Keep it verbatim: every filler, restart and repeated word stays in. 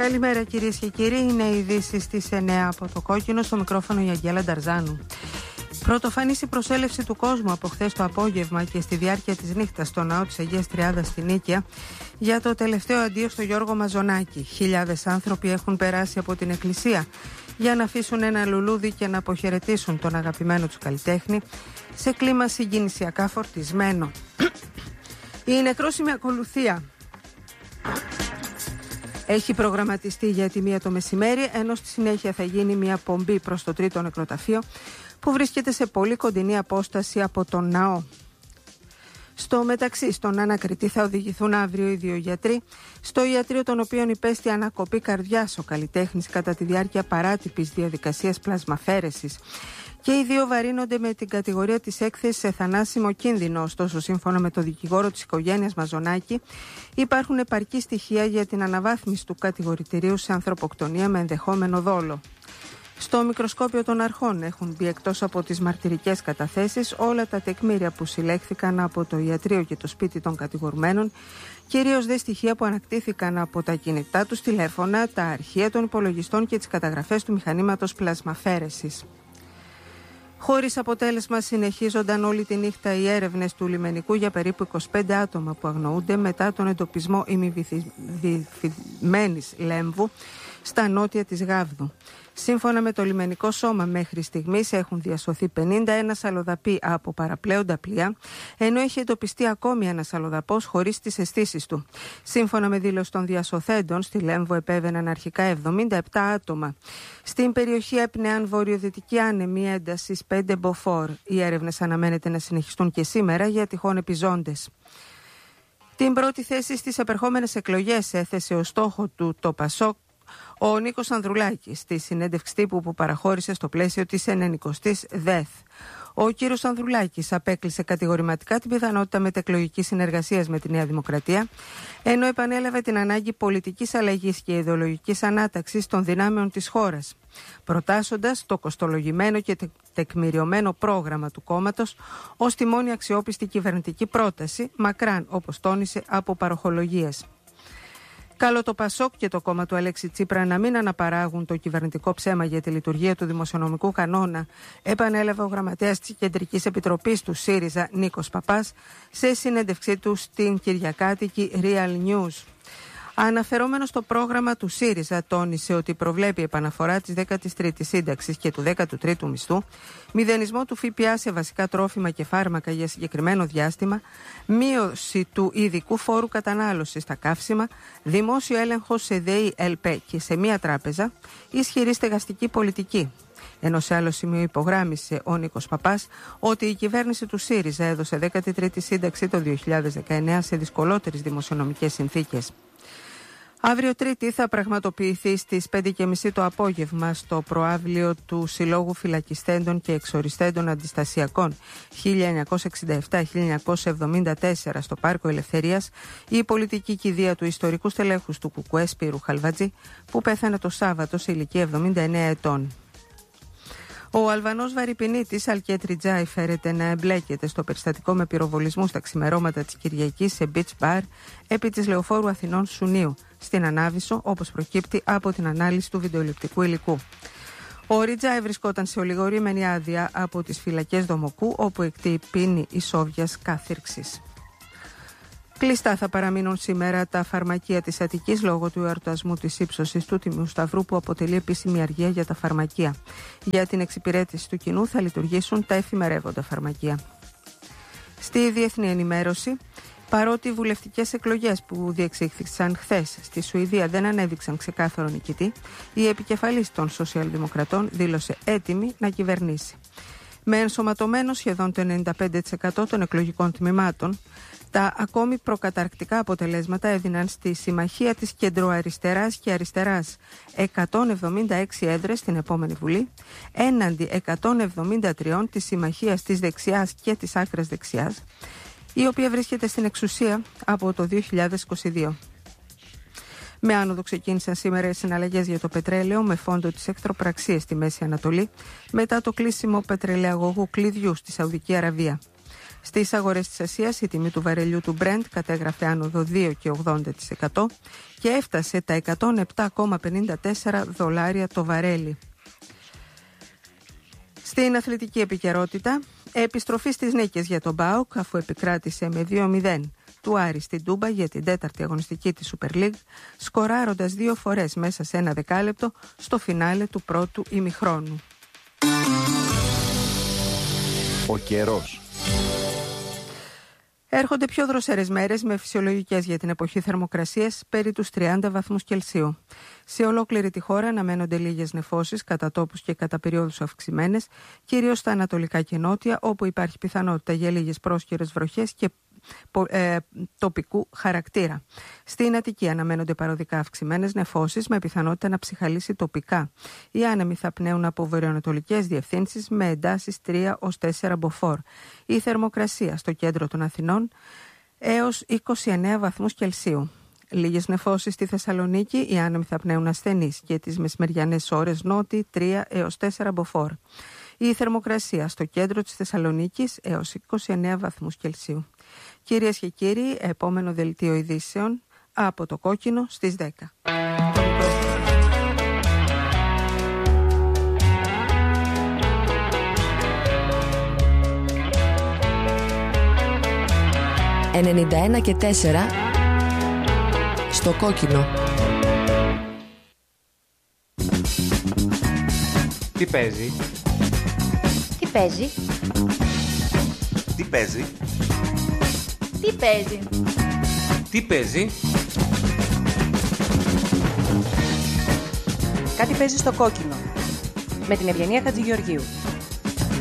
Καλημέρα κυρίες και κύριοι, είναι οι ειδήσεις στις εννέα από το Κόκκινο, στο μικρόφωνο η Αγγέλα Νταρζάνου. Πρωτοφανής η προσέλευση του κόσμου από χθες το απόγευμα και στη διάρκεια της νύχτας στο ναό της Αγίας Τριάδας στη Νίκαια για το τελευταίο αντίο στο Γιώργο Μαζονάκη. Χιλιάδες άνθρωποι έχουν περάσει από την εκκλησία για να αφήσουν ένα λουλούδι και να αποχαιρετήσουν τον αγαπημένο τους καλλιτέχνη σε κλίμα συγκινησιακά φορτισμένο. Η νεκρόσιμη ακολουθία έχει προγραμματιστεί για τη μία το μεσημέρι, ενώ στη συνέχεια θα γίνει μια πομπή προς το τρίτο νεκροταφείο που βρίσκεται σε πολύ κοντινή απόσταση από τον ναό. Στο μεταξύ, στον ανακριτή θα οδηγηθούν αύριο οι δύο γιατροί, στο ιατρείο των οποίων υπέστη ανακοπή καρδιάς ο καλλιτέχνης κατά τη διάρκεια παράτυπης διαδικασίας πλασμαφέρεσης. Και οι δύο βαρύνονται με την κατηγορία της έκθεσης σε θανάσιμο κίνδυνο. Ωστόσο, σύμφωνα με το δικηγόρο της οικογένειας Μαζονάκη, υπάρχουν επαρκή στοιχεία για την αναβάθμιση του κατηγορητηρίου σε ανθρωποκτονία με ενδεχόμενο δόλο. Στο μικροσκόπιο των αρχών έχουν μπει εκτός από τις μαρτυρικές καταθέσεις όλα τα τεκμήρια που συλλέχθηκαν από το ιατρείο και το σπίτι των κατηγορουμένων, κυρίως δε στοιχεία που ανακτήθηκαν από τα κινητά τους τηλέφωνα, τα αρχεία των υπολογιστών και τις καταγραφές του μηχανήματος πλασμαφέρεσης. Χωρίς αποτέλεσμα συνεχίζονταν όλη τη νύχτα οι έρευνες του λιμενικού για περίπου είκοσι πέντε άτομα που αγνοούνται μετά τον εντοπισμό ημιβυθισμένης λέμβου στα νότια της Γάβδου. Σύμφωνα με το λιμενικό σώμα, μέχρι στιγμής έχουν διασωθεί πενήντα ένα αλλοδαποί από παραπλέοντα πλοία, ενώ έχει εντοπιστεί ακόμη ένας αλλοδαπός χωρίς τις αισθήσεις του. Σύμφωνα με δήλωση των διασωθέντων, στη Λέμβο επέβαιναν αρχικά εβδομήντα επτά άτομα. Στην περιοχή έπνεαν βορειοδυτική άνεμη έντασης πέντε μποφόρ. Οι έρευνες αναμένεται να συνεχιστούν και σήμερα για τυχόν επιζώντες. Την πρώτη θέση στις επερχόμενες εκλογές έθεσε ως στόχο του το Πασόκ ο Νίκος Ανδρουλάκης στη συνέντευξη τύπου που παραχώρησε στο πλαίσιο της ενενηκοστής ΔΕΘ. Ο κύριος Ανδρουλάκης απέκλεισε κατηγορηματικά την πιθανότητα μετεκλογικής συνεργασίας με τη Νέα Δημοκρατία, ενώ επανέλαβε την ανάγκη πολιτικής αλλαγής και ιδεολογικής ανάταξης των δυνάμεων της χώρας, προτάσσοντας το κοστολογημένο και τεκμηριωμένο πρόγραμμα του κόμματος ως τη μόνη αξιόπιστη κυβερνητική πρόταση, μακράν, όπως τόνισε, από παροχολογίες. Καλό το Πασόκ και το κόμμα του Αλέξη Τσίπρα να μην αναπαράγουν το κυβερνητικό ψέμα για τη λειτουργία του δημοσιονομικού κανόνα, επανέλαβε ο γραμματέας της Κεντρικής Επιτροπής του ΣΥΡΙΖΑ, Νίκος Παπάς, σε συνέντευξή του στην κυριακάτικη Real News. Αναφερόμενο στο πρόγραμμα του ΣΥΡΙΖΑ, τόνισε ότι προβλέπει επαναφορά της δέκατης τρίτης σύνταξης και του δέκατου τρίτου μισθού, μηδενισμό του ΦΠΑ σε βασικά τρόφιμα και φάρμακα για συγκεκριμένο διάστημα, μείωση του ειδικού φόρου κατανάλωσης στα καύσιμα, δημόσιο έλεγχο σε ΔΕΗ, ΕΛΠΕ και σε μία τράπεζα, ισχυρή στεγαστική πολιτική. Ενώ σε άλλο σημείο υπογράμμισε ο Νίκος Παπάς ότι η κυβέρνηση του ΣΥΡΙΖΑ έδωσε δέκατη τρίτη σύνταξη το δύο χιλιάδες δεκαεννέα σε δυσκολότερες δημοσιονομικές συνθήκες. Αύριο Τρίτη θα πραγματοποιηθεί στις πέντε και μισή το απόγευμα στο προαύλιο του Συλλόγου Φυλακιστέντων και Εξοριστέντων Αντιστασιακών χίλια εννιακόσια εξήντα επτά με χίλια εννιακόσια εβδομήντα τέσσερα στο Πάρκο Ελευθερίας η πολιτική κηδεία του ιστορικού στελέχους του Κουκουέ Σπύρου Χαλβατζή, που πέθανε το Σάββατο σε ηλικία εβδομήντα εννέα ετών. Ο Αλβανός βαρυπινίτης Αλκέτρι Τζάι φέρεται να εμπλέκεται στο περιστατικό με πυροβολισμού στα ξημερώματα της Κυριακής σε beach bar επί της Λεωφόρου Αθηνών Σουνίου, στην Ανάβησο, όπως προκύπτει από την ανάλυση του βιντεοληπτικού υλικού. Ο Ριτζάι βρισκόταν σε ολιγορήμενη άδεια από τις φυλακές Δομοκού, όπου εκτεί ποινή ισόβιας κάθυρξης. Κλειστά θα παραμείνουν σήμερα τα φαρμακεία της Αττικής λόγω του εορτασμού της ύψωσης του Τιμίου Σταυρού, που αποτελεί επίσημη αργία για τα φαρμακεία. Για την εξυπηρέτηση του κοινού θα λειτουργήσουν τα εφημερεύοντα φαρμακεία. Στη διεθνή ενημέρωση, παρότι οι βουλευτικές εκλογές που διεξήχθησαν χθες στη Σουηδία δεν ανέδειξαν ξεκάθαρο νικητή, η επικεφαλής των Σοσιαλδημοκρατών δήλωσε έτοιμη να κυβερνήσει. Με ενσωματωμένο σχεδόν το ενενήντα πέντε τοις εκατό των εκλογικών τμήματων, τα ακόμη προκαταρκτικά αποτελέσματα έδιναν στη συμμαχία της κεντροαριστεράς και αριστεράς εκατόν εβδομήντα έξι έδρες στην επόμενη Βουλή, έναντι εκατόν εβδομήντα τρία της συμμαχίας της δεξιάς και της άκρας δεξιάς, η οποία βρίσκεται στην εξουσία από το δύο χιλιάδες είκοσι δύο. Με άνοδο ξεκίνησαν σήμερα οι συναλλαγές για το πετρέλαιο με φόντο τις εχθροπραξίες στη Μέση Ανατολή μετά το κλείσιμο πετρελαιαγωγού κλειδιού στη Σαουδική Αραβία. Στις αγορές της Ασίας η τιμή του βαρελιού του Brent κατέγραφε άνοδο δύο κόμμα ογδόντα τοις εκατό και έφτασε τα εκατόν επτά κόμμα πενήντα τέσσερα δολάρια το βαρέλι. Στην αθλητική επικαιρότητα, επιστροφή στις νίκες για τον ΠΑΟΚ αφού επικράτησε με δύο μηδέν του Άρη στην Τούμπα για την τέταρτη αγωνιστική της Super League, σκοράροντας δύο φορές μέσα σε ένα δεκάλεπτο στο φινάλε του πρώτου ημιχρόνου. Ο καιρός. Έρχονται πιο δροσερές μέρες με φυσιολογικές για την εποχή θερμοκρασίες περί τους τριάντα βαθμούς Κελσίου. Σε ολόκληρη τη χώρα αναμένονται λίγες νεφώσεις κατά τόπους και κατά περιόδους αυξημένες, κυρίως στα ανατολικά και νότια, όπου υπάρχει πιθανότητα για λίγες πρόσκαιρες βροχές και ε, τοπικού χαρακτήρα. Στην Αττική αναμένονται παροδικά αυξημένες νεφώσεις με πιθανότητα να ψυχαλίσει τοπικά. Οι άνεμοι θα πνέουν από βορειοανατολικές διευθύνσεις με εντάσεις τρία έως τέσσερα μποφόρ. Η θερμοκρασία στο κέντρο των Αθηνών έως είκοσι εννέα βαθμούς Κελσίου. Λίγες νεφώσεις στη Θεσσαλονίκη, οι άνεμοι θα πνέουν ασθενείς και τις μεσημεριανές ώρες νότι τρία έως τέσσερα μποφόρ. Η θερμοκρασία στο κέντρο της Θεσσαλονίκης έως είκοσι εννέα βαθμούς Κελσίου. Κυρίες και κύριοι, επόμενο δελτίο ειδήσεων από το Κόκκινο στις δέκα. ενενήντα ένα και τέσσερα στο Κόκκινο. Τι παίζει? Τι παίζει? Τι παίζει? Τι παίζει? Τι παίζει? Κάτι παίζει στο Κόκκινο με την Ευγενία Χατζηγεωργίου.